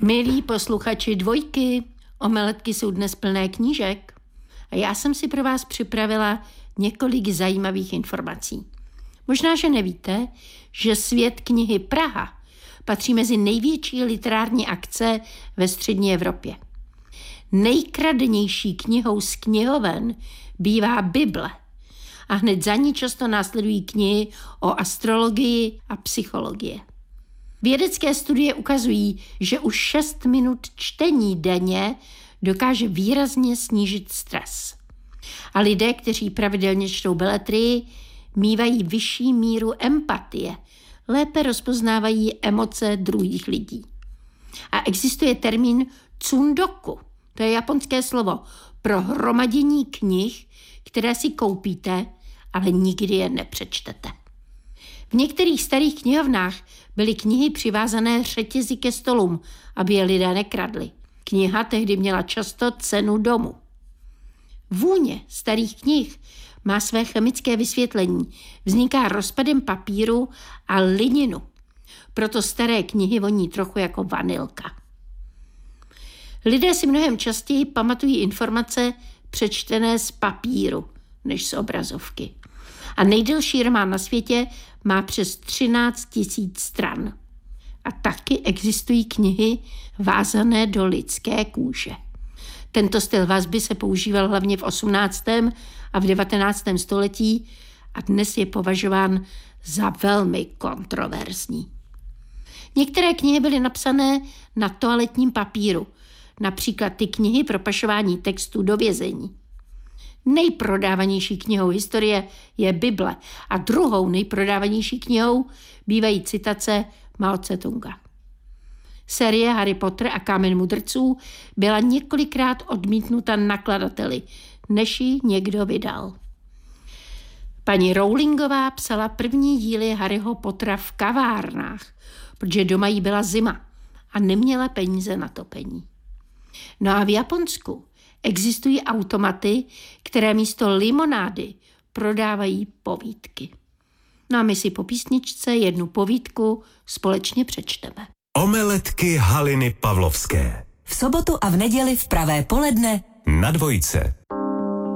Milí posluchači Dvojky, omeletky jsou dnes plné knížek a já jsem si pro vás připravila několik zajímavých informací. Možná, že nevíte, že Svět knihy Praha patří mezi největší literární akce ve střední Evropě. Nejkradenější knihou z knihoven bývá Bible a hned za ní často následují knihy o astrologii a psychologii. Vědecké studie ukazují, že už 6 minut čtení denně dokáže výrazně snížit stres. A lidé, kteří pravidelně čtou beletrii, mívají vyšší míru empatie, lépe rozpoznávají emoce druhých lidí. A existuje termín tsundoku, to je japonské slovo pro hromadění knih, které si koupíte, ale nikdy je nepřečtete. V některých starých knihovnách byly knihy přivázané řetězy ke stolům, aby je lidé nekradli. Kniha tehdy měla často cenu domu. Vůně starých knih má své chemické vysvětlení. Vzniká rozpadem papíru a lininu. Proto staré knihy voní trochu jako vanilka. Lidé si mnohem častěji pamatují informace přečtené z papíru než z obrazovky. A nejdelší román na světě má přes 13 000 stran. A taky existují knihy vázané do lidské kůže. Tento styl vazby se používal hlavně v 18. a v 19. století a dnes je považován za velmi kontroverzní. Některé knihy byly napsané na toaletním papíru, například ty knihy pro pašování textů do vězení. Nejprodávanější knihou historie je Bible a druhou nejprodávanější knihou bývají citace Mao Tse-tunga. Série Harry Potter a Kámen mudrců byla několikrát odmítnuta nakladateli, než ji někdo vydal. Paní Rowlingová psala první díly Harryho Pottera v kavárnách, protože doma jí byla zima a neměla peníze na topení. No a v Japonsku existují automaty, které místo limonády prodávají povídky. No a my si po písničce jednu povídku společně přečteme. Omeletky Haliny Pavlovské. V sobotu a v neděli v pravé poledne na Dvojce.